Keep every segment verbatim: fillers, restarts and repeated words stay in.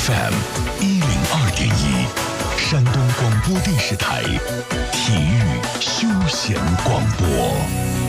F M 一零二点一，山东广播电视台体育休闲广播。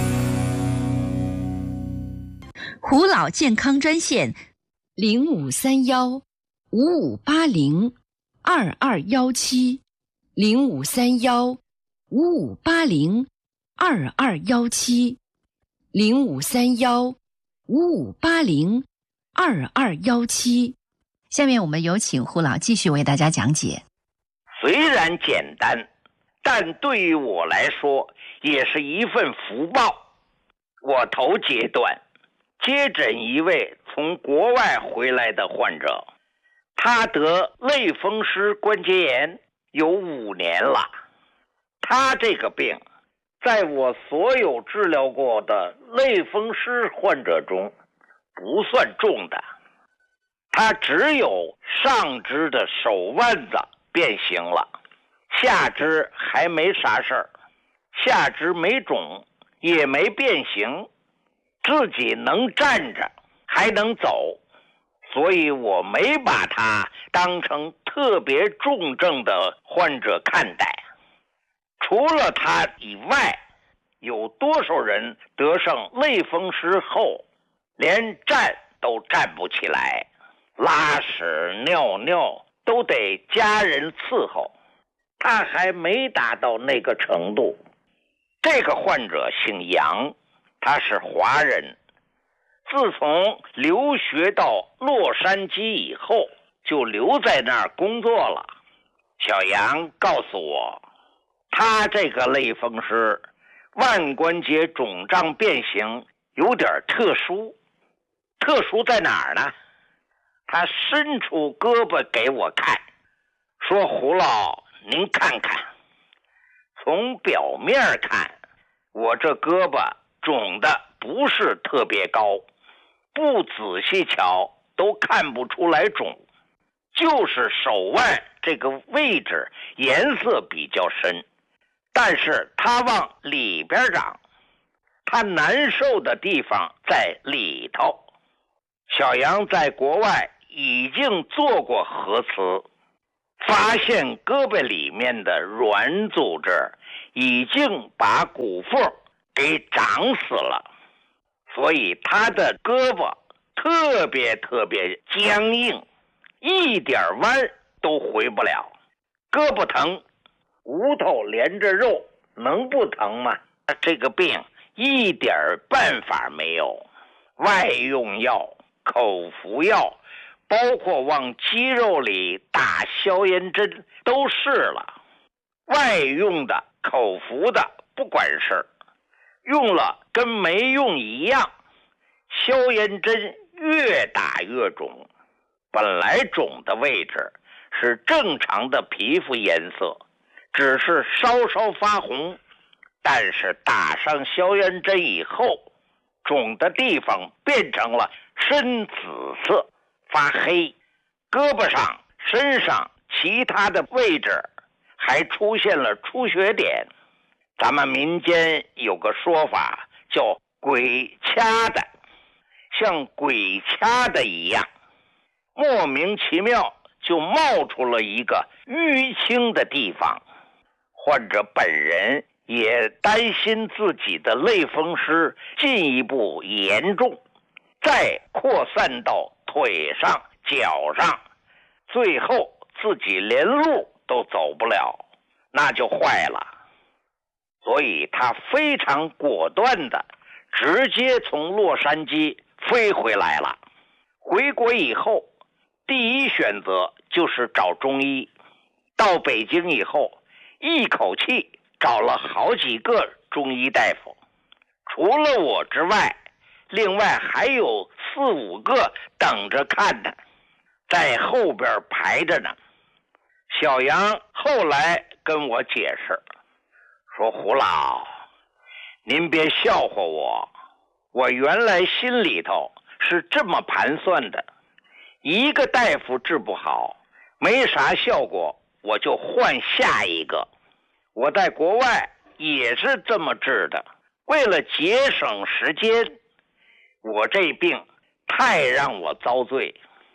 胡老健康专线零五三幺五五八零二二幺七零五三幺五五八零二二幺七零五三幺五五八零二二幺七。下面我们有请胡老继续为大家讲解。 虽然简单，但对于我来说也是一份福报。我头阶段接诊一位从国外回来的患者，他得类风湿关节炎有五年了。他这个病在我所有治疗过的类风湿患者中不算重的，他只有上肢的手腕子变形了，下肢还没啥事儿，下肢没肿也没变形，自己能站着还能走，所以我没把他当成特别重症的患者看待。除了他以外，有多少人得上类风湿后连站都站不起来，拉屎尿尿都得家人伺候，他还没达到那个程度。这个患者姓杨，他是华人，自从留学到洛杉矶以后就留在那儿工作了。小杨告诉我，他这个类风湿腕关节肿胀变形有点特殊。特殊在哪儿呢？他伸出胳膊给我看，说胡老您看看，从表面看我这胳膊肿的不是特别高，不仔细瞧都看不出来肿，就是手腕这个位置颜色比较深，但是它往里边长，它难受的地方在里头。小杨在国外已经做过核磁，发现胳膊里面的软组织已经把骨缝给长死了，所以他的胳膊特别特别僵硬，一点弯都回不了。胳膊疼，骨头连着肉，能不疼吗？这个病一点办法没有，外用药、口服药，包括往肌肉里打消炎针都试了，外用的、口服的不管事，用了跟没用一样，消炎针越打越肿。本来肿的位置是正常的皮肤颜色，只是稍稍发红，但是打上消炎针以后，肿的地方变成了深紫色，发黑，胳膊上、身上其他的位置还出现了出血点。咱们民间有个说法叫鬼掐的，像鬼掐的一样，莫名其妙就冒出了一个淤青的地方。患者本人也担心自己的类风湿进一步严重，再扩散到腿上、脚上，最后自己连路都走不了，那就坏了。所以他非常果断的直接从洛杉矶飞回来了。回国以后，第一选择就是找中医。到北京以后，一口气找了好几个中医大夫，除了我之外，另外还有四五个等着看的，在后边排着呢。小杨后来跟我解释说，胡老，您别笑话我，我原来心里头是这么盘算的，一个大夫治不好，没啥效果，我就换下一个。我在国外也是这么治的，为了节省时间，我这病太让我遭罪。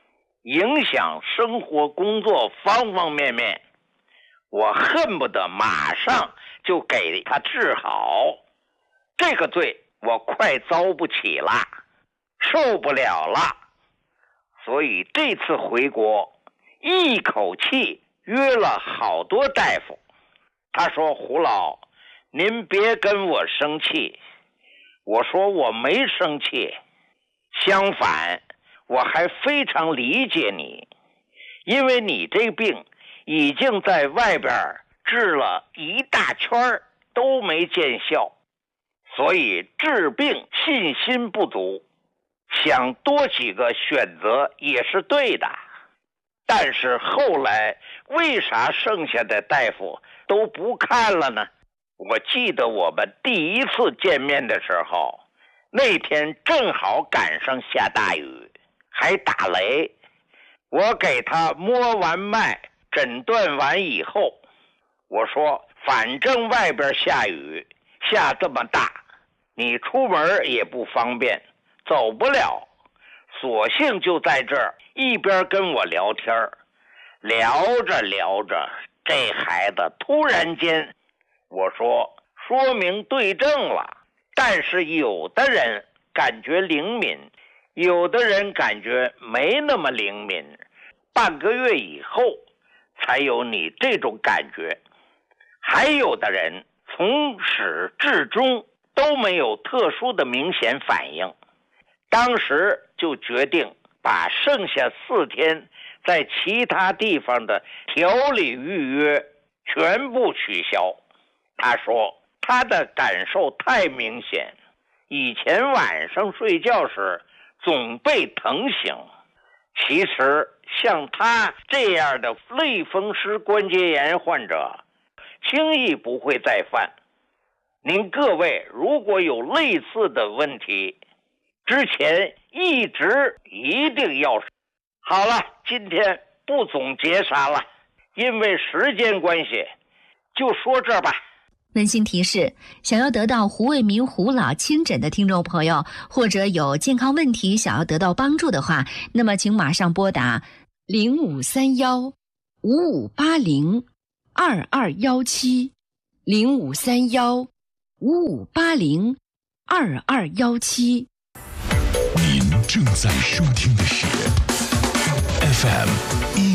影响生活工作方方面面，我恨不得马上就给他治好。这个罪我快遭不起了，受不了了。所以这次回国一口气约了好多大夫。他说，胡老，您别跟我生气。我说我没生气，相反我还非常理解你，因为你这病已经在外边治了一大圈都没见效，所以治病信心不足，想多几个选择也是对的。但是后来为啥剩下的大夫都不看了呢？我记得我们第一次见面的时候，那天正好赶上下大雨，还打雷。我给他摸完脉，诊断完以后，我说反正外边下雨，下这么大，你出门也不方便，走不了，索性就在这儿一边跟我聊天，聊着聊着，这孩子突然间，我说说明对症了。但是有的人感觉灵敏，有的人感觉没那么灵敏，半个月以后才有你这种感觉，还有的人从始至终都没有特殊的明显反应。当时就决定把剩下四天在其他地方的调理预约全部取消。他说他的感受太明显，以前晚上睡觉时总被疼醒。其实像他这样的类风湿关节炎患者轻易不会再犯。您各位如果有类似的问题，之前一直一定要。好了，今天不总结啥了，因为时间关系就说这吧。 温馨提示，想要得到胡卫民胡老亲诊的听众朋友，或者有健康问题想要得到帮助的话，那么请马上拨打零五三幺五五八零二二幺七零五三幺五五八零二二幺七。 您正在收听的是 F M 一